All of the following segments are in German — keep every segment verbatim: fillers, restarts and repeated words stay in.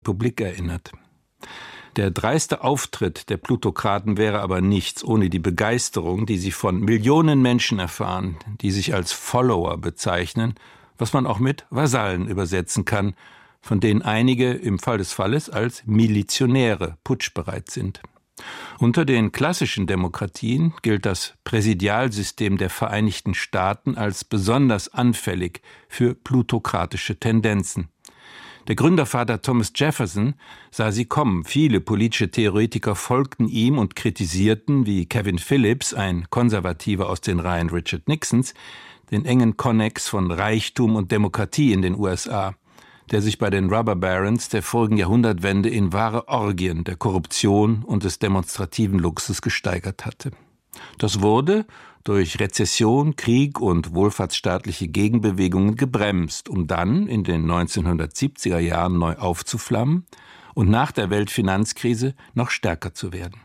Republik erinnert. Der dreiste Auftritt der Plutokraten wäre aber nichts ohne die Begeisterung, die sie von Millionen Menschen erfahren, die sich als Follower bezeichnen, was man auch mit Vasallen übersetzen kann, von denen einige im Fall des Falles als Milizionäre putschbereit sind. Unter den klassischen Demokratien gilt das Präsidialsystem der Vereinigten Staaten als besonders anfällig für plutokratische Tendenzen. Der Gründervater Thomas Jefferson sah sie kommen. Viele politische Theoretiker folgten ihm und kritisierten, wie Kevin Phillips, ein Konservativer aus den Reihen Richard Nixons, den engen Konnex von Reichtum und Demokratie in den U S A, der sich bei den Rubber Barons der vorigen Jahrhundertwende in wahre Orgien der Korruption und des demonstrativen Luxus gesteigert hatte. Das wurde durch Rezession, Krieg und wohlfahrtsstaatliche Gegenbewegungen gebremst, um dann in den neunzehnhundertsiebziger Jahren neu aufzuflammen und nach der Weltfinanzkrise noch stärker zu werden.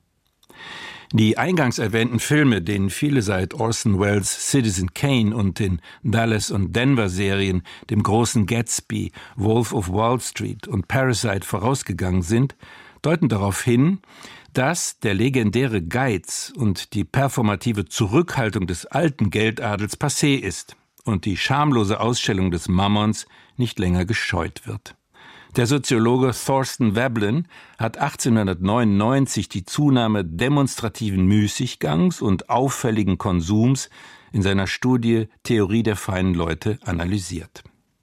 Die eingangs erwähnten Filme, denen viele seit Orson Welles' Citizen Kane und den Dallas- und Denver-Serien, dem großen Gatsby, Wolf of Wall Street und Parasite vorausgegangen sind, deuten darauf hin, dass der legendäre Geiz und die performative Zurückhaltung des alten Geldadels passé ist und die schamlose Ausstellung des Mammons nicht länger gescheut wird. Der Soziologe Thorsten Veblen hat achtzehnhundertneunundneunzig die Zunahme demonstrativen Müßiggangs und auffälligen Konsums in seiner Studie Theorie der feinen Leute analysiert.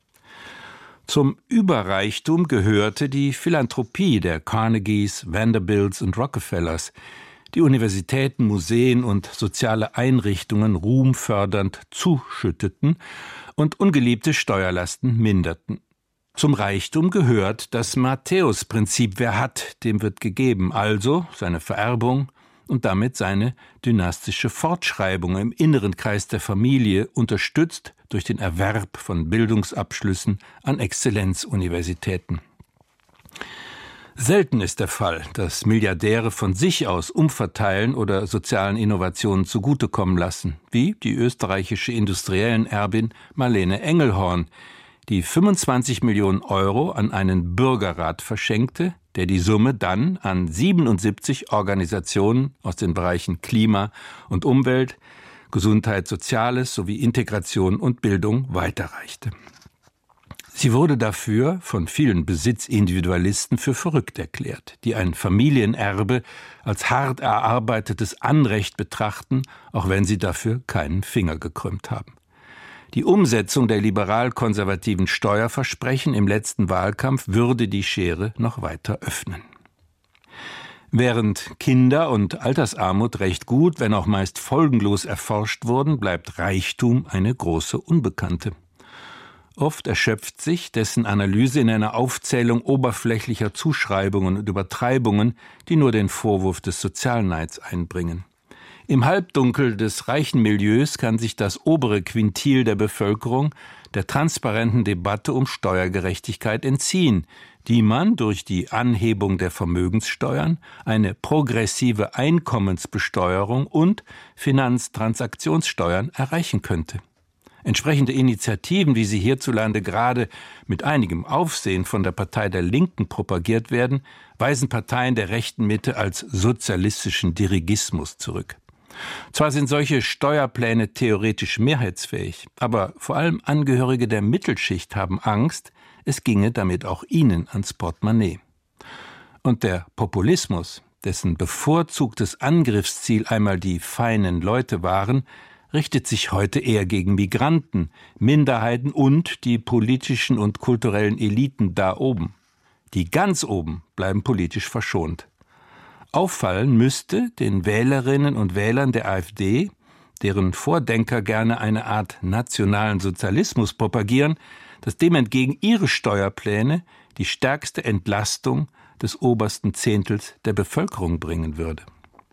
Zum Überreichtum gehörte die Philanthropie der Carnegies, Vanderbilts und Rockefellers, die Universitäten, Museen und soziale Einrichtungen ruhmfördernd zuschütteten und ungeliebte Steuerlasten minderten. Zum Reichtum gehört das Matthäus-Prinzip: Wer hat, dem wird gegeben, also seine Vererbung und damit seine dynastische Fortschreibung im inneren Kreis der Familie, unterstützt durch den Erwerb von Bildungsabschlüssen an Exzellenzuniversitäten. Selten ist der Fall, dass Milliardäre von sich aus umverteilen oder sozialen Innovationen zugutekommen lassen, wie die österreichische Industriellenerbin Marlene Engelhorn, die fünfundzwanzig Millionen Euro an einen Bürgerrat verschenkte, der die Summe dann an siebenundsiebzig Organisationen aus den Bereichen Klima und Umwelt, Gesundheit, Soziales sowie Integration und Bildung weiterreichte. Sie wurde dafür von vielen Besitzindividualisten für verrückt erklärt, die ein Familienerbe als hart erarbeitetes Anrecht betrachten, auch wenn sie dafür keinen Finger gekrümmt haben. Die Umsetzung der liberal-konservativen Steuerversprechen im letzten Wahlkampf würde die Schere noch weiter öffnen. Während Kinder- und Altersarmut recht gut, wenn auch meist folgenlos erforscht wurden, bleibt Reichtum eine große Unbekannte. Oft erschöpft sich dessen Analyse in einer Aufzählung oberflächlicher Zuschreibungen und Übertreibungen, die nur den Vorwurf des Sozialneids einbringen. Im Halbdunkel des reichen Milieus kann sich das obere Quintil der Bevölkerung der transparenten Debatte um Steuergerechtigkeit entziehen, die man durch die Anhebung der Vermögenssteuern, eine progressive Einkommensbesteuerung und Finanztransaktionssteuern erreichen könnte. Entsprechende Initiativen, wie sie hierzulande gerade mit einigem Aufsehen von der Partei der Linken propagiert werden, weisen Parteien der rechten Mitte als sozialistischen Dirigismus zurück. Zwar sind solche Steuerpläne theoretisch mehrheitsfähig, aber vor allem Angehörige der Mittelschicht haben Angst, es ginge damit auch ihnen ans Portemonnaie. Und der Populismus, dessen bevorzugtes Angriffsziel einmal die feinen Leute waren, richtet sich heute eher gegen Migranten, Minderheiten und die politischen und kulturellen Eliten da oben. Die ganz oben bleiben politisch verschont. Auffallen müsste den Wählerinnen und Wählern der AfD, deren Vordenker gerne eine Art nationalen Sozialismus propagieren, dass dem entgegen ihre Steuerpläne die stärkste Entlastung des obersten Zehntels der Bevölkerung bringen würde.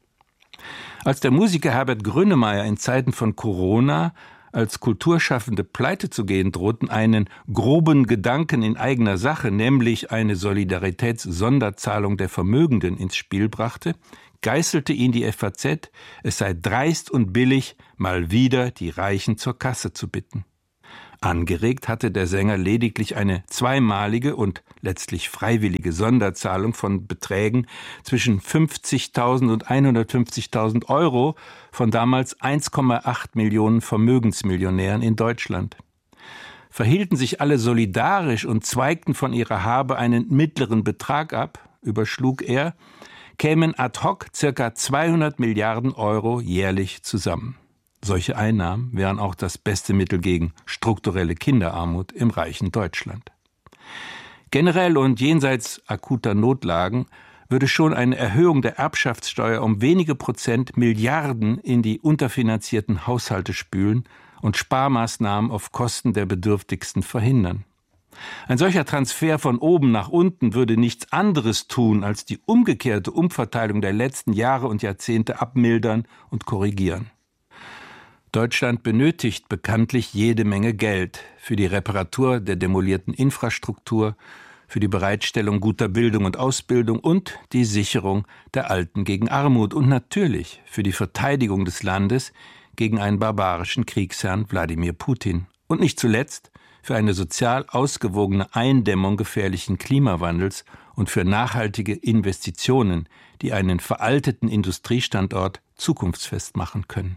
Als der Musiker Herbert Grönemeyer in Zeiten von Corona als Kulturschaffende pleite zu gehen drohten, einen groben Gedanken in eigener Sache, nämlich eine Solidaritätssonderzahlung der Vermögenden ins Spiel brachte, geißelte ihn die F A Z, es sei dreist und billig, mal wieder die Reichen zur Kasse zu bitten. Angeregt hatte der Sänger lediglich eine zweimalige und letztlich freiwillige Sonderzahlung von Beträgen zwischen fünfzigtausend und hundertfünfzigtausend Euro von damals eins Komma acht Millionen Vermögensmillionären in Deutschland. Verhielten sich alle solidarisch und zweigten von ihrer Habe einen mittleren Betrag ab, überschlug er, kämen ad hoc circa zweihundert Milliarden Euro jährlich zusammen. Solche Einnahmen wären auch das beste Mittel gegen strukturelle Kinderarmut im reichen Deutschland. Generell und jenseits akuter Notlagen würde schon eine Erhöhung der Erbschaftssteuer um wenige Prozent Milliarden in die unterfinanzierten Haushalte spülen und Sparmaßnahmen auf Kosten der Bedürftigsten verhindern. Ein solcher Transfer von oben nach unten würde nichts anderes tun, als die umgekehrte Umverteilung der letzten Jahre und Jahrzehnte abmildern und korrigieren. Deutschland benötigt bekanntlich jede Menge Geld für die Reparatur der demolierten Infrastruktur, für die Bereitstellung guter Bildung und Ausbildung und die Sicherung der Alten gegen Armut und natürlich für die Verteidigung des Landes gegen einen barbarischen Kriegsherrn Wladimir Putin und nicht zuletzt für eine sozial ausgewogene Eindämmung gefährlichen Klimawandels und für nachhaltige Investitionen, die einen veralteten Industriestandort zukunftsfest machen können.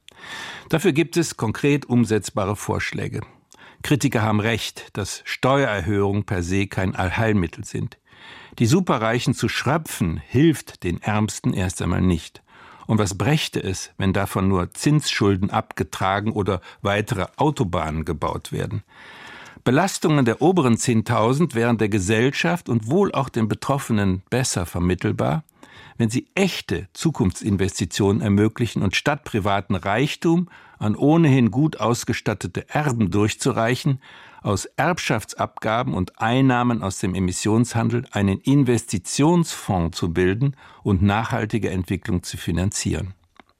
Dafür gibt es konkret umsetzbare Vorschläge. Kritiker haben recht, dass Steuererhöhungen per se kein Allheilmittel sind. Die Superreichen zu schröpfen, hilft den Ärmsten erst einmal nicht. Und was brächte es, wenn davon nur Zinsschulden abgetragen oder weitere Autobahnen gebaut werden? Belastungen der oberen zehntausend wären der Gesellschaft und wohl auch den Betroffenen besser vermittelbar, wenn sie echte Zukunftsinvestitionen ermöglichen und statt privaten Reichtum an ohnehin gut ausgestattete Erben durchzureichen, aus Erbschaftsabgaben und Einnahmen aus dem Emissionshandel einen Investitionsfonds zu bilden und nachhaltige Entwicklung zu finanzieren.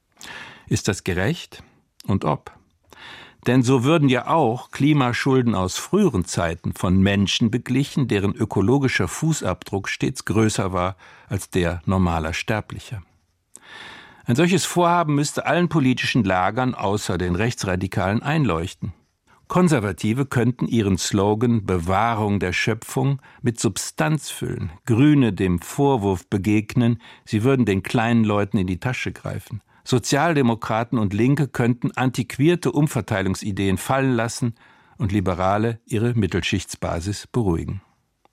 Ist das gerecht? Und ob? Denn so würden ja auch Klimaschulden aus früheren Zeiten von Menschen beglichen, deren ökologischer Fußabdruck stets größer war als der normaler Sterblicher. Ein solches Vorhaben müsste allen politischen Lagern außer den Rechtsradikalen einleuchten. Konservative könnten ihren Slogan Bewahrung der Schöpfung mit Substanz füllen, Grüne dem Vorwurf begegnen, sie würden den kleinen Leuten in die Tasche greifen. Sozialdemokraten und Linke könnten antiquierte Umverteilungsideen fallen lassen und Liberale ihre Mittelschichtsbasis beruhigen.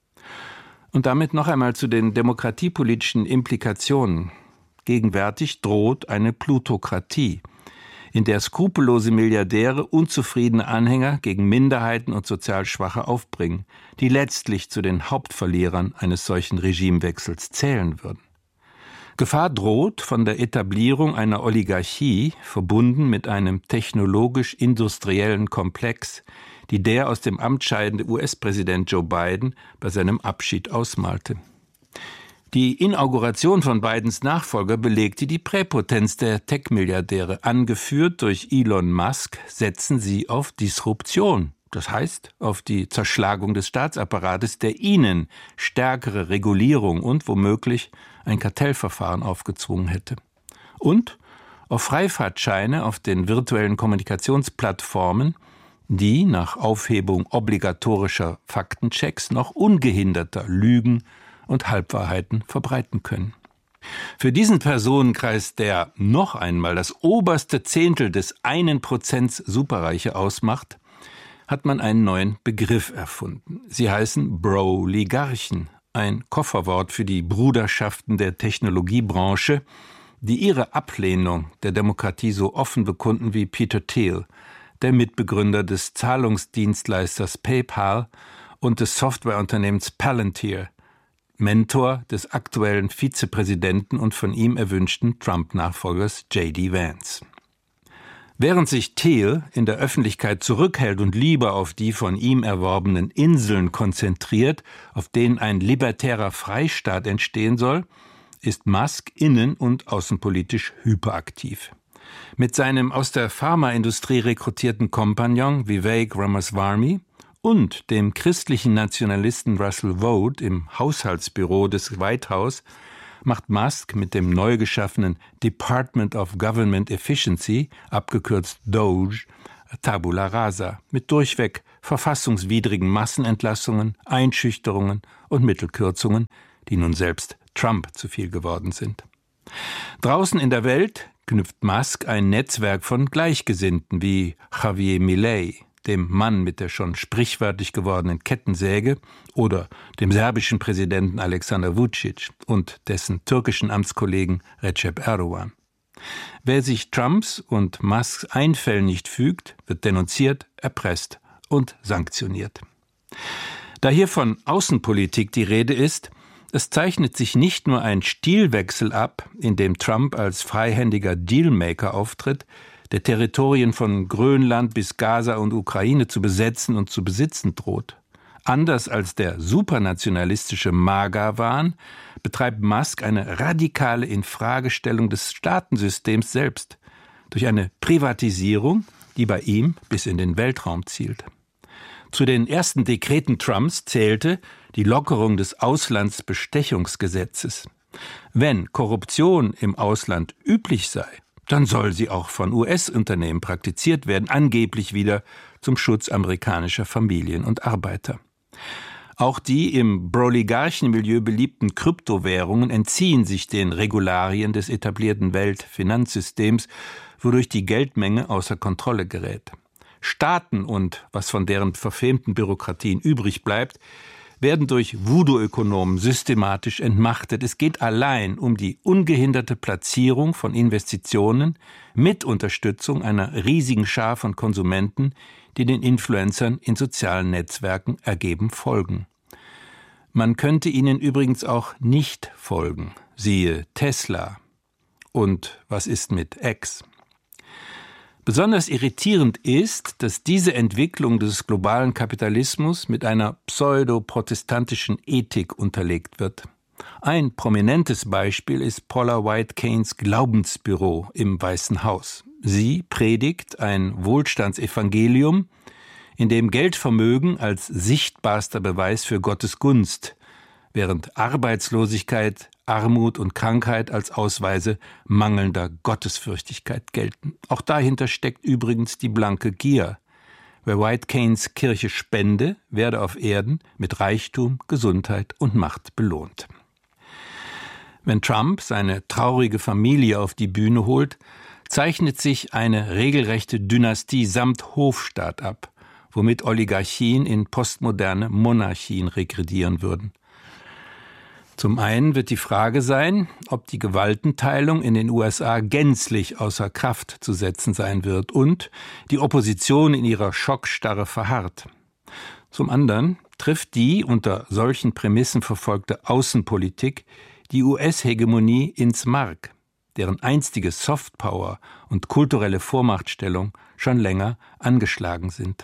Und damit noch einmal zu den demokratiepolitischen Implikationen. Gegenwärtig droht eine Plutokratie, in der skrupellose Milliardäre unzufriedene Anhänger gegen Minderheiten und sozial Schwache aufbringen, die letztlich zu den Hauptverlierern eines solchen Regimewechsels zählen würden. Gefahr droht von der Etablierung einer Oligarchie, verbunden mit einem technologisch-industriellen Komplex, die der aus dem Amt scheidende U S-Präsident Joe Biden bei seinem Abschied ausmalte. Die Inauguration von Bidens Nachfolger belegte die Präpotenz der Tech-Milliardäre. Angeführt durch Elon Musk setzen sie auf Disruption. Das heißt, auf die Zerschlagung des Staatsapparates, der ihnen stärkere Regulierung und womöglich ein Kartellverfahren aufgezwungen hätte. Und auf Freifahrtscheine auf den virtuellen Kommunikationsplattformen, die nach Aufhebung obligatorischer Faktenchecks noch ungehinderter Lügen und Halbwahrheiten verbreiten können. Für diesen Personenkreis, der noch einmal das oberste Zehntel des einen Prozent Superreiche ausmacht, hat man einen neuen Begriff erfunden. Sie heißen Broligarchen, ein Kofferwort für die Bruderschaften der Technologiebranche, die ihre Ablehnung der Demokratie so offen bekunden wie Peter Thiel, der Mitbegründer des Zahlungsdienstleisters PayPal und des Softwareunternehmens Palantir, Mentor des aktuellen Vizepräsidenten und von ihm erwünschten Trump-Nachfolgers J D Vance. Während sich Thiel in der Öffentlichkeit zurückhält und lieber auf die von ihm erworbenen Inseln konzentriert, auf denen ein libertärer Freistaat entstehen soll, ist Musk innen- und außenpolitisch hyperaktiv. Mit seinem aus der Pharmaindustrie rekrutierten Kompagnon Vivek Ramaswamy und dem christlichen Nationalisten Russell Vought im Haushaltsbüro des White House macht Musk mit dem neu geschaffenen Department of Government Efficiency, abgekürzt D O G E, Tabula rasa mit durchweg verfassungswidrigen Massenentlassungen, Einschüchterungen und Mittelkürzungen, die nun selbst Trump zu viel geworden sind. Draußen in der Welt knüpft Musk ein Netzwerk von Gleichgesinnten wie Javier Milei, dem Mann mit der schon sprichwörtlich gewordenen Kettensäge, oder dem serbischen Präsidenten Alexander Vučić und dessen türkischen Amtskollegen Recep Erdogan. Wer sich Trumps und Musks Einfällen nicht fügt, wird denunziert, erpresst und sanktioniert. Da hier von Außenpolitik die Rede ist, es zeichnet sich nicht nur ein Stilwechsel ab, in dem Trump als freihändiger Dealmaker auftritt, der Territorien von Grönland bis Gaza und Ukraine zu besetzen und zu besitzen droht. Anders als der supernationalistische MAGA-Wahn betreibt Musk eine radikale Infragestellung des Staatensystems selbst durch eine Privatisierung, die bei ihm bis in den Weltraum zielt. Zu den ersten Dekreten Trumps zählte die Lockerung des Auslandsbestechungsgesetzes. Wenn Korruption im Ausland üblich sei, dann soll sie auch von U S-Unternehmen praktiziert werden, angeblich wieder zum Schutz amerikanischer Familien und Arbeiter. Auch die im Broligarchenmilieu beliebten Kryptowährungen entziehen sich den Regularien des etablierten Weltfinanzsystems, wodurch die Geldmenge außer Kontrolle gerät. Staaten und, was von deren verfemten Bürokratien übrig bleibt, werden durch Voodoo-Ökonomen systematisch entmachtet. Es geht allein um die ungehinderte Platzierung von Investitionen mit Unterstützung einer riesigen Schar von Konsumenten, die den Influencern in sozialen Netzwerken ergeben folgen. Man könnte ihnen übrigens auch nicht folgen, siehe Tesla. Und was ist mit X? Besonders irritierend ist, dass diese Entwicklung des globalen Kapitalismus mit einer pseudo-protestantischen Ethik unterlegt wird. Ein prominentes Beispiel ist Paula White Cains Glaubensbüro im Weißen Haus. Sie predigt ein Wohlstandsevangelium, in dem Geldvermögen als sichtbarster Beweis für Gottes Gunst, während Arbeitslosigkeit, Armut und Krankheit als Ausweise mangelnder Gottesfürchtigkeit gelten. Auch dahinter steckt übrigens die blanke Gier. Wer White Cains Kirche spende, werde auf Erden mit Reichtum, Gesundheit und Macht belohnt. Wenn Trump seine traurige Familie auf die Bühne holt, zeichnet sich eine regelrechte Dynastie samt Hofstaat ab, womit Oligarchien in postmoderne Monarchien regredieren würden. Zum einen wird die Frage sein, ob die Gewaltenteilung in den U S A gänzlich außer Kraft zu setzen sein wird und die Opposition in ihrer Schockstarre verharrt. Zum anderen trifft die unter solchen Prämissen verfolgte Außenpolitik die U S-Hegemonie ins Mark, deren einstige Softpower und kulturelle Vormachtstellung schon länger angeschlagen sind.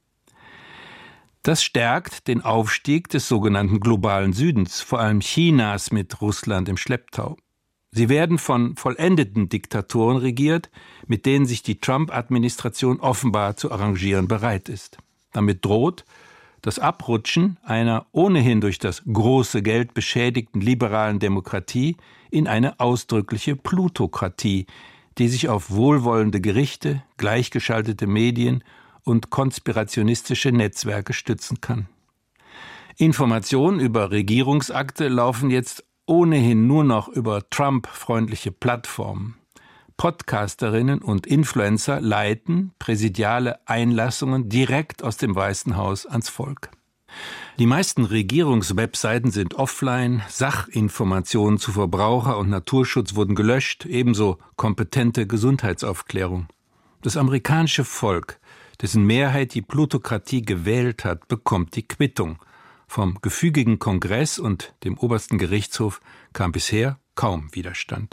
Das stärkt den Aufstieg des sogenannten globalen Südens, vor allem Chinas mit Russland im Schlepptau. Sie werden von vollendeten Diktatoren regiert, mit denen sich die Trump-Administration offenbar zu arrangieren bereit ist. Damit droht das Abrutschen einer ohnehin durch das große Geld beschädigten liberalen Demokratie in eine ausdrückliche Plutokratie, die sich auf wohlwollende Gerichte, gleichgeschaltete Medien und konspirationistische Netzwerke stützen kann. Informationen über Regierungsakte laufen jetzt ohnehin nur noch über Trump-freundliche Plattformen. Podcasterinnen und Influencer leiten präsidiale Einlassungen direkt aus dem Weißen Haus ans Volk. Die meisten Regierungswebseiten sind offline, Sachinformationen zu Verbraucher- und Naturschutz wurden gelöscht, ebenso kompetente Gesundheitsaufklärung. Das amerikanische Volk, dessen Mehrheit die Plutokratie gewählt hat, bekommt die Quittung. Vom gefügigen Kongress und dem obersten Gerichtshof kam bisher kaum Widerstand.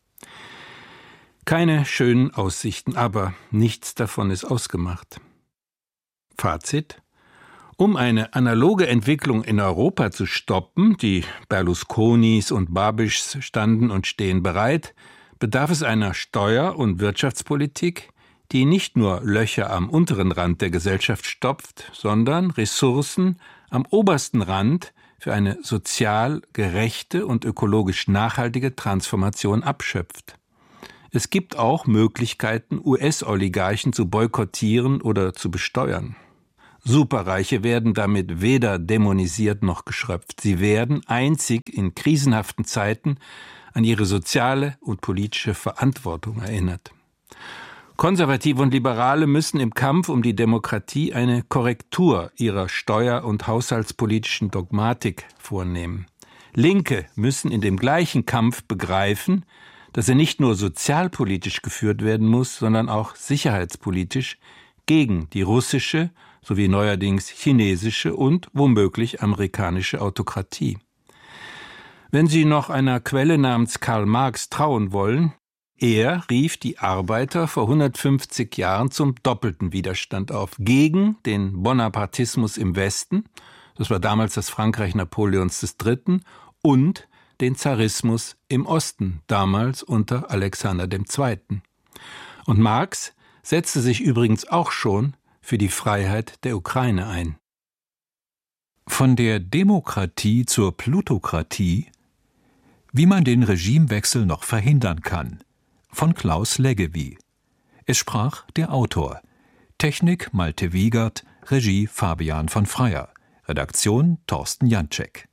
Keine schönen Aussichten, aber nichts davon ist ausgemacht. Fazit: Um eine analoge Entwicklung in Europa zu stoppen, die Berlusconis und Babischs standen und stehen bereit, bedarf es einer Steuer- und Wirtschaftspolitik, die nicht nur Löcher am unteren Rand der Gesellschaft stopft, sondern Ressourcen am obersten Rand für eine sozial gerechte und ökologisch nachhaltige Transformation abschöpft. Es gibt auch Möglichkeiten, U S-Oligarchen zu boykottieren oder zu besteuern. Superreiche werden damit weder dämonisiert noch geschröpft. Sie werden einzig in krisenhaften Zeiten an ihre soziale und politische Verantwortung erinnert. Konservative und Liberale müssen im Kampf um die Demokratie eine Korrektur ihrer steuer- und haushaltspolitischen Dogmatik vornehmen. Linke müssen in dem gleichen Kampf begreifen, dass er nicht nur sozialpolitisch geführt werden muss, sondern auch sicherheitspolitisch gegen die russische sowie neuerdings chinesische und womöglich amerikanische Autokratie. Wenn Sie noch einer Quelle namens Karl Marx trauen wollen, er rief die Arbeiter vor hundertfünfzig Jahren zum doppelten Widerstand auf, gegen den Bonapartismus im Westen, das war damals das Frankreich Napoleons des Dritten, und den Zarismus im Osten, damals unter Alexander dem Zweiten. Und Marx setzte sich übrigens auch schon für die Freiheit der Ukraine ein. Von der Demokratie zur Plutokratie, wie man den Regimewechsel noch verhindern kann, von Klaus Leggevi. Es sprach der Autor. Technik Malte Wiegert, Regie Fabian von Freyer, Redaktion Thorsten Janczek.